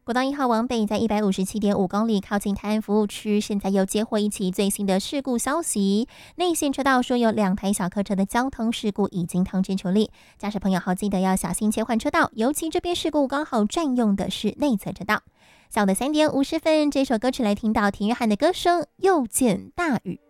国道1号往北，在157.5公里靠近泰安服务区，现在又接获一起最新的事故消息。内线车道说有2台小客车的交通事故已经通知处理，驾驶朋友好记得要小心切换车道，尤其这边事故刚好占用的是内侧车道。下午的3点50分，这首歌曲来听到田约翰的歌声《又见大雨》。